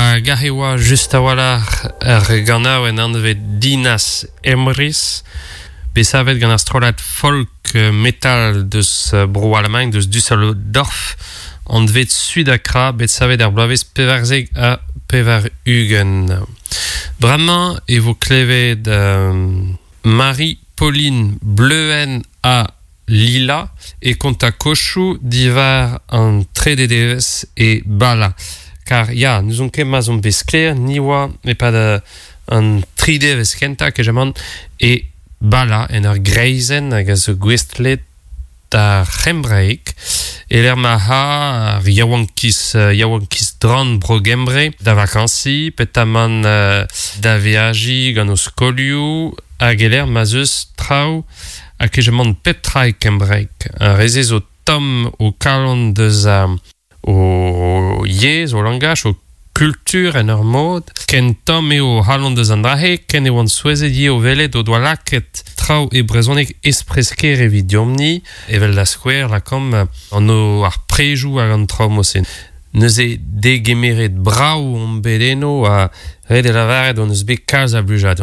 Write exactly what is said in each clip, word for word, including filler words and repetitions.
A gahewa just a walar ar ganav en anvet Dinas Emrys. Besavet gant ar strolat folk metal deus bro Allemagne, deus Düsseldorf. An vet Sud-Akra, bet savet ar blavez pevarzeg a pevar-ugen. Bramañ e vo klevet euh, Marie-Pauline Bleuen a Lila e konta kochou divar an trededevez e bala. Car ya, nous on ket ma zon beskler, ni oa e pa da an tridevez kenta ke jamant e bala en ar greizen hag a zo gwestlet da Chembraek e l'er ma ha ar yaouankiz uh, yaouankiz dran bro gembre da vakansi petaman uh, da veaji gant o skolioù hag e l'er ma zeus trao hag e jamant petra e Kembraek un rezez o tom o kalon deus a o yez, o langaj, o kultur en ur mod, ken tom eo halon deus an drahe, ken eo an souezet ye o velet o doa laket trao e brezonek espresker evit diomni, evel da skouer la kom an o ar prejou hag an trao mosen. Neuze degemeret brao on bedeno a red e lavaret on eus bet kalz a blujad.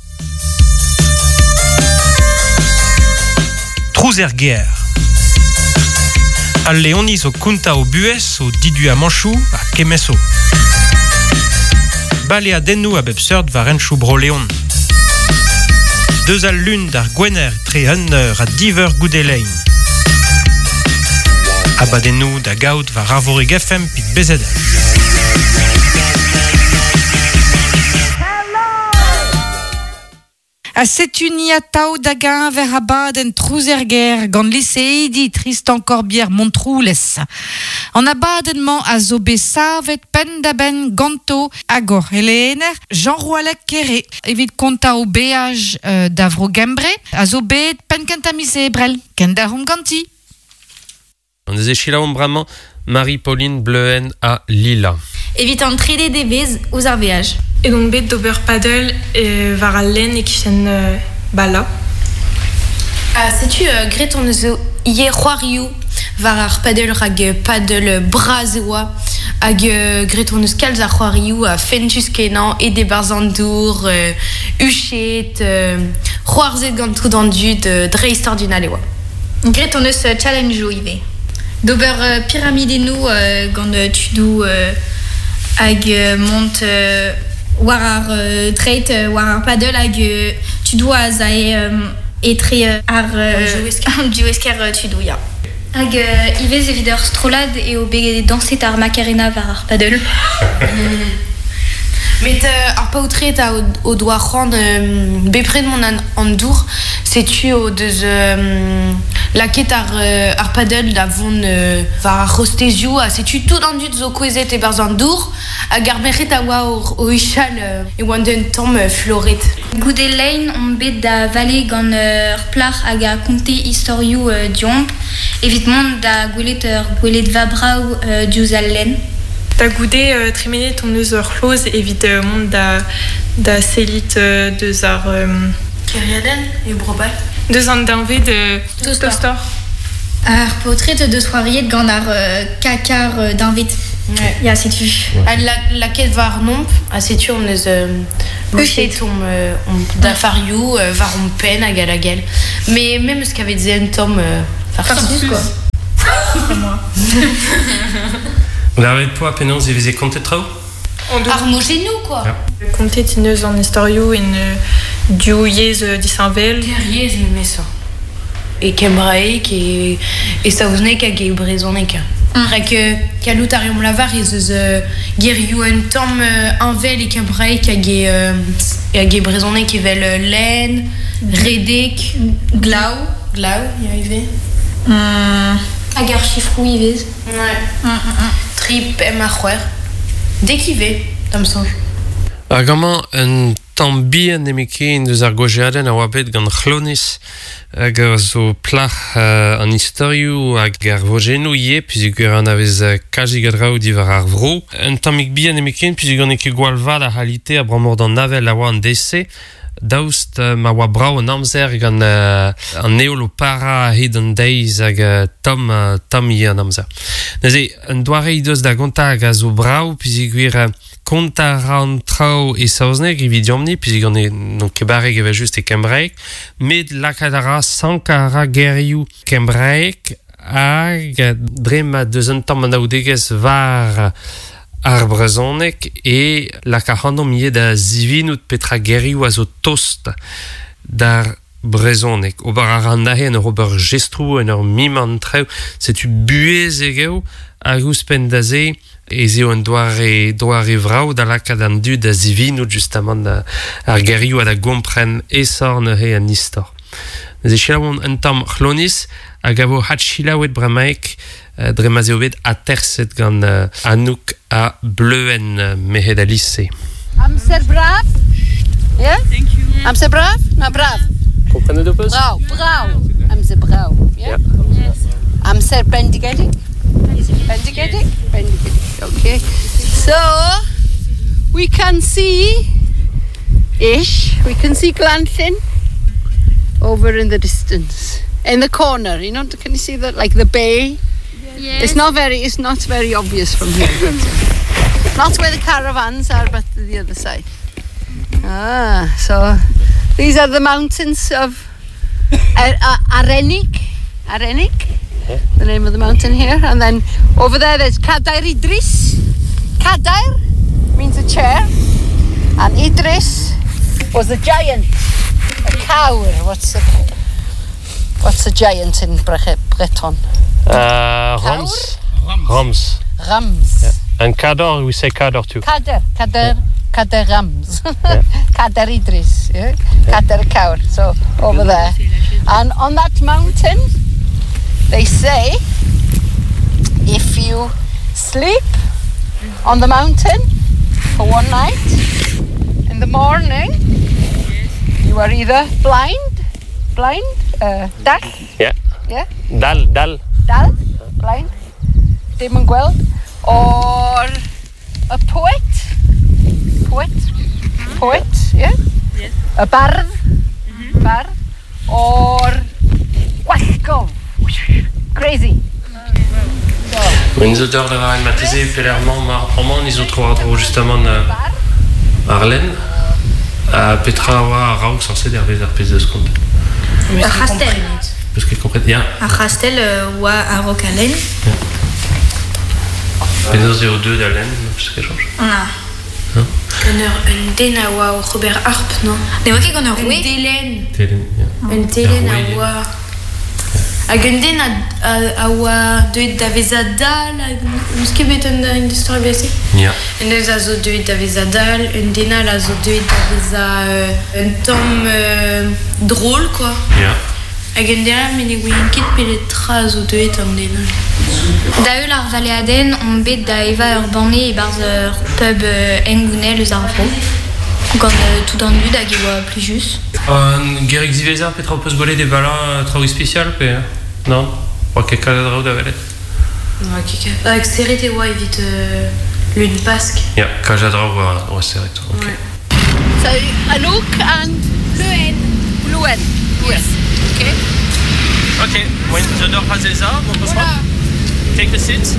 Trouz er ger. Al leoniz o kunta o buez o didu a manchou a kemeso. Bale a dennou a bep seurt va renchou bro leon. Deus al lun d'ar gwener tre hunner a diver goudelein. Abadennou da gaout va ravore gefem pit bezedel. A setunia tao daga ver abad en trouzerger gant liseidi Tristan Corbière Montroulès. An abadenman a zo bet savet pen da ben ganto agor elener Jean Roualek kere evit konta o beaj euh, d'avro gembre a zo bet pen kenta mise brel ken da hom ganti. An eus e chilaom bramañ Marie-Pauline Bleuen a Lila. Evit an trede devez ouz ar veaj. Et donc bet d'ober paddle et var al len e kichen euh, bala. Ah, sais-tu, euh, gret on eus ie c'hoarioù var ar paddle hag paddle braz oa hag euh, gret on eus kalz ar c'hoarioù a fentus kenan e de barzandour, euh, uchet, euh, c'hoarzet gant tout an dud euh, dre istor d'un ale oa. Gret on eus uh, challenge o ive. D'ober uh, pyramidenou uh, gant uh, tudou uh, hag uh, mont uh, war ar uh, treit uh, war ar paddle hag uh, tudou a zae um, etre uh, ar uh, diouesker uh, tudou ya. Hag uh, ivez evit ur strolad eo bet danset ar macarena war ar paddle. Met euh, ar paoutret a o, o doa c'hant euh, bepred mon an, an dour, setu o deus euh, laket ar, euh, ar paddle da vont euh, var ar rostezioù a setu tout an dud zo koezet e barz an dour hag ar mec'het a oa o, o ichal euh, e oan den tamm euh, floret. Goudelein on bet da vale gant ur uh, plar hag a konte istorioù uh, diomp evit mont da gwelet ur gwelet va brao uh, diouz al len. Da goude euh, tremenet on eus ur c'hloz evit euh, mont da, da selit euh, deus ar... Euh, Keriaden e brobal. Deus an danvet de Tostor. Tostor. Ar potret de soariet gant ar uh, kakar uh, d'invet. Ouais. Ya, setu. Ouais. La, laket var nomp, a setu on eus euh, luchet om, euh, om da farioù, euh, var om pen hag a la gel. Mais même eus kavet zen tom euh, farsus, quoi. C'est moi. Vous avez pas penaos e veze kontet trao? Ar mogenou, quoi. Ja. Kontet in eus an istorioù en euh, diou yez euh, disanvel. Terriez me ça. Et Kembraek et et saouznek hag e brezonek. Rek euh, kalout ariom lavar ez eus euh, gerioù un tamm euh, anvel e Kembraek hag e euh, hag e brezonek evel euh, len, redek, Glau. glau, ya ive. Mm. Hag ar chifrou ivez. Ouais. Mm, mm, mm. Trip em a c'hwer. Dek ive, tam sanj. Ar gamañ un tamm bihan emeken deus ar gojeadenn a oa bet gant c'hloniz hag a zo plach uh, an istorioù hag ar vojennoù ie pizig ur an avez uh, kajig a draoù divar ar vro. Un tammig bihan emeken pizig an eke gwall vat a halite a bramor d'an navel a oa an dese daoust uh, ma oa brao an amzer gant uh, an eolo para Hidden Days hag uh, tom, uh, tom ie an amzer. Neuze, un doare deus da gonta hag a zo brao pizig ur uh, kontaran trao e saozneg evit diomni, puis gant e non kebarek eva just e Kembraek, met lakadara sankara gerioù Kembraek hag drema deus un tamm an aoudegez var ar brezhoneg e lakarannom ie da zivinout petra gerioù a zo tost dar brezhoneg. Ober ar an ahen ur ober gestrou en ur miman treu, setu buez egeo hag ouspen da ze e zeo un doare, doare vrao da lakad an du da zivinout justement da, ar gerioù a da gompren e sorn e an istor. Ze chilaouen un tamm chlonis hag a vo hat chilaouet bremaek uh, dremazeo bet a terset gant uh, Anouk a bleuen uh, mehet a lisse. Amser brav? Yeah? Thank you. Amser brav? Na brav. Comprenez de peus? Brau, brau. Amser brau. Yeah? Yeah. Yes. Amser bendigedig? Bendigedig? Bendigedig, okay. So, we can see, ish, we can see Glanllyn over in the distance. In the corner, you know, can you see that, like the bay? Yes. It's not very, it's not very obvious from here. But not where the caravans are, but the other side. Ah, so these are the mountains of Ar- Ar- Arenig, Arenig, the name of the mountain here. And then over there, there's Cadair Idris. Cadair means a chair, and Idris was a giant, a cow. What's the What's the giant in Bre- Breton? Uh, Rams. Rams. Rams. Yeah. And Kadar, we say Kadar too. Kader, Kader, Kader Rams. Kader Idris, yeah? Kader Kaur, so over there. And on that mountain, they say, if you sleep on the mountain for one night, in the morning, you are either blind, blind, uh, dal, Yeah. yeah? Dal, dal. Dal, blind, dim yn gweld, or a poet, poet, poet, yeah? Yes. A bardd, mm-hmm. bardd, or gwallgo, crazy. So, Une odeur de varin matisé, pelerman, mar roman, ils ont trouvé justement euh, Arlen, à Petra wa Raoul censé dervez arpez de seconde. A Chastel. Parce qu'ils comprennent bien. A Chastel oa a Rocalen. Penos et aux deux d'Allen, je sais que change. Na. Gant un den a oa o Robert Harp, non? Ne oa ket gant ur Un roue? delen. Telen, yeah. Un delen Ah, a oui. oa... Hag un den a, a, a oa deuet da vez a dal, eus ket bet un une histoire blese? Yeah. Un deus a zo deuet da vez a dal, un denal a zo deuet da vez a euh, un tamm euh, drôle, quoi. Yeah. Hag un denal, men e gwen ket pelet tra a zo deuet an denal. Da eul ar valeaden, on bet da eva ur banne e barz ur pub euh, engounel eus ar vro. Gant euh, tout an dud hag e oa plijus. Un Gerek Zivezar, Petra Opus Golet des Bala, travail spécial, pe non? Ou quelque chose de d'Avelet? Ouais, kika. Hag seret e oa evit euh, lun pask. Yeah, Kajadra ou ou Seret. Ok. Ouais. so Anouk and Bluen. Bluen. Yes. Okay. Ok, when the door has a zar, on peut take a seat.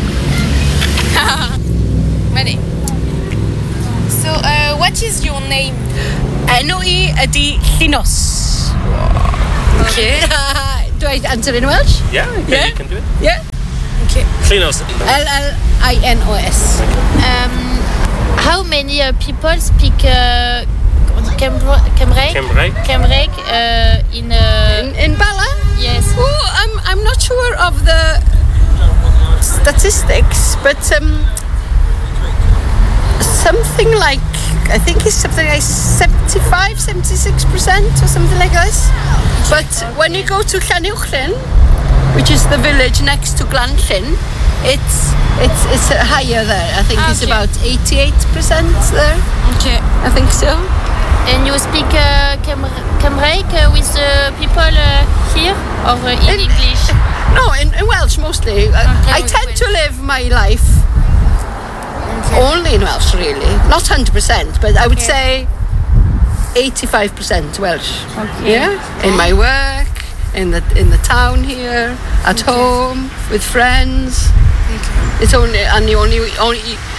Ready. So, uh, what is your name? Enwi ydi Llinos. Okay. Do I answer in Welsh? Yeah, okay, Yeah. you can do it. Yeah. Okay. Clean us. L L I N O S. Um, how many uh, people speak uh, Cambra- Cambrai? Cambrai. Cambrai uh, in, uh, In, in Bala? yes. Oh, I'm, I'm not sure of the statistics, but um, something like, I think it's something like seventy-five, seventy-six percent or something like this. But when you go to Llanuwchllyn, which is the village next to Glanllyn, it's it's it's uh, higher there. I think it's Okay. about eighty-eight percent there. Okay. I think so. And you speak uh, Cam- Cambrai uh, with the people uh, here or uh, in In- English? No, in, in Welsh mostly. I, I tend to live my life only in Welsh, really. Not one hundred percent, but I would say eighty-five percent Welsh. Okay. Yeah, in my work, in the in the town here, at home, with friends. It's only and the only only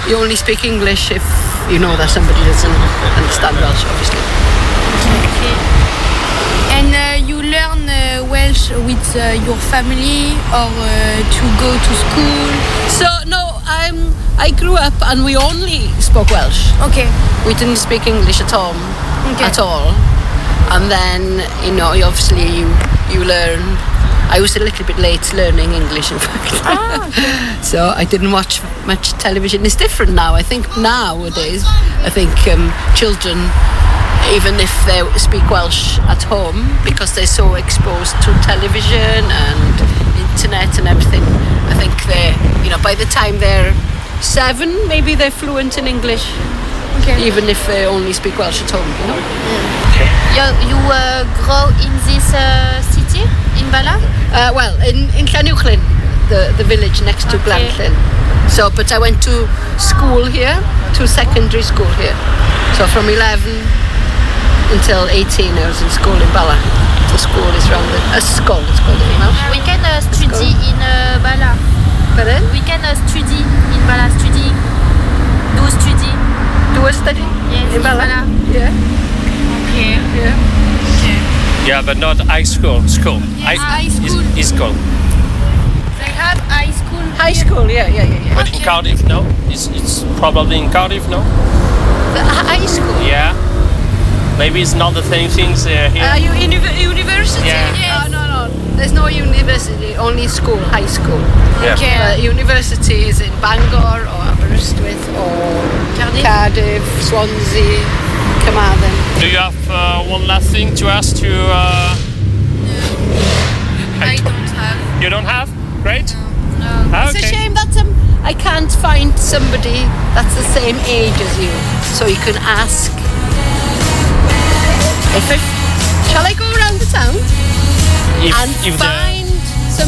you only speak English if you know that somebody doesn't understand Welsh, obviously. Okay. And uh, you learn uh, Welsh with uh, your family or uh, to go to school? So, no, I'm, I grew up and we only spoke Welsh. Okay. We didn't speak English at home, okay. at all. And then, you know, you obviously you, you learn. I was a little bit late learning English, in fact. Ah, okay. So I didn't watch much television. It's different now. I think nowadays, I think um, children, even if they speak Welsh at home, because they're so exposed to television and internet and everything, I think they, you know, by the time they're seven, maybe they're fluent in English. Okay. Even if they only speak Welsh at home, you know. Mm. Okay. You, you uh, grow in this uh, city, in Bala? Uh, well, in, in Llanuwchlyn, the, the village next to okay. Glanllyn. So, but I went to school here, to secondary school here. So from eleven until eighteen, I was in school in Bala. The school is around the... A school, it's called in Welsh. We can uh, study in uh, Bala. Pardon? We can uh, study in Bala, study. Do study. Do a study? Yes, in Bala? Bala. Yeah. Okay. Yeah. Okay. Yeah, but not high school. School. Yes, high school. Is, is school. They have high school. High school, yeah, yeah, yeah. yeah. But okay. In Cardiff, no? It's, it's probably in Cardiff, no? The high school? Yeah. Maybe it's not the same things uh, here. Uh, you uni- university? Yeah. Yes. No, no, no. There's no university, only school, high school. Yeah. Okay. Uh, university is in Bangor or Aberystwyth or Cardiff, Cardiff Swansea, Carmarthen. Do you have uh, one last thing to ask to... Uh... No, I don't have. You don't have? Great. No. Ah, It's okay. a shame that um, I can't find somebody that's the same age as you, so you can ask. If it, shall I go around the town If, and if find